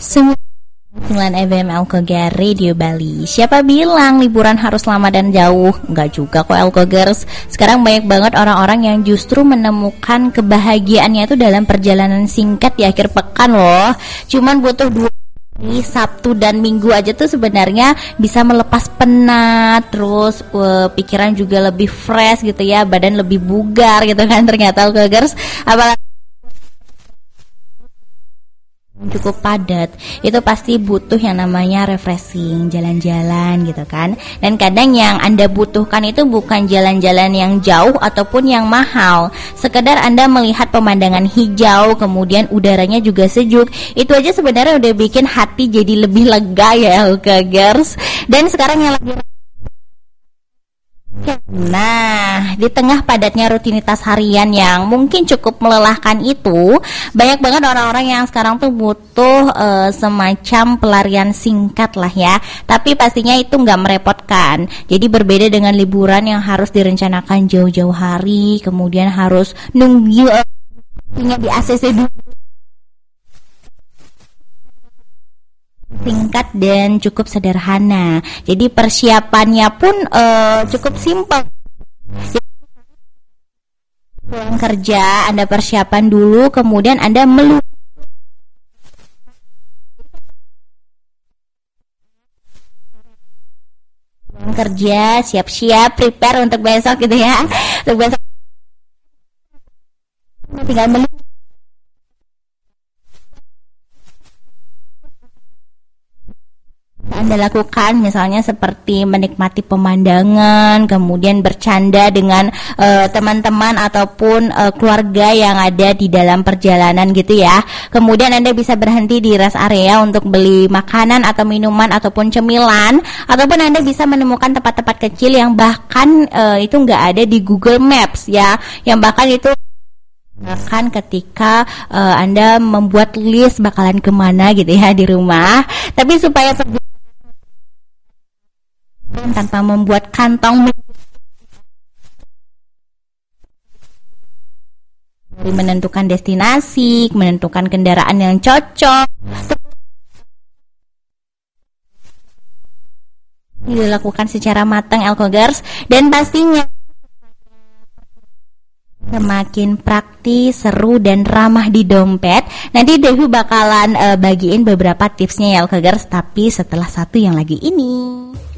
9 FM Alkogar Radio Bali. Siapa bilang liburan harus lama dan jauh? Enggak juga kok Alkogers. Sekarang banyak banget orang-orang yang justru menemukan kebahagiaannya itu dalam perjalanan singkat di akhir pekan loh. Cuman butuh 2 hari, Sabtu dan Minggu aja tuh sebenarnya bisa melepas penat. Terus pikiran juga lebih fresh gitu ya, badan lebih bugar gitu kan ternyata Alkogers. Apalagi cukup padat, itu pasti butuh yang namanya refreshing, jalan-jalan gitu kan. Dan kadang yang Anda butuhkan itu bukan jalan-jalan yang jauh ataupun yang mahal, sekedar Anda melihat pemandangan hijau, kemudian udaranya juga sejuk, itu aja sebenarnya udah bikin hati jadi lebih lega ya Alkagers. Dan sekarang yang lagi di tengah padatnya rutinitas harian yang mungkin cukup melelahkan itu, banyak banget orang-orang yang sekarang tuh butuh semacam pelarian singkat lah ya. Tapi pastinya itu nggak merepotkan. Jadi berbeda dengan liburan yang harus direncanakan jauh-jauh hari, kemudian harus nunggu di ACC dulu. Singkat dan cukup sederhana. Jadi persiapannya pun cukup simpel. Pulang kerja Anda persiapan dulu, kemudian Anda pulang kerja, siap-siap prepare untuk besok gitu ya. Untuk besok tinggal Anda lakukan, misalnya seperti menikmati pemandangan, kemudian bercanda dengan teman-teman ataupun keluarga yang ada di dalam perjalanan gitu ya. Kemudian Anda bisa berhenti di rest area untuk beli makanan atau minuman ataupun cemilan, ataupun Anda bisa menemukan tempat-tempat kecil yang bahkan itu nggak ada di Google Maps ya, yang bahkan itu bahkan ketika Anda membuat list bakalan kemana gitu ya di rumah. Tapi supaya tanpa membuat kantong menentukan destinasi, menentukan kendaraan yang cocok, dilakukan secara matang Alkogers. Dan pastinya semakin praktis, seru, dan ramah di dompet. Nanti Devi bakalan bagiin beberapa tipsnya ya Alkogers, tapi setelah satu yang lagi ini.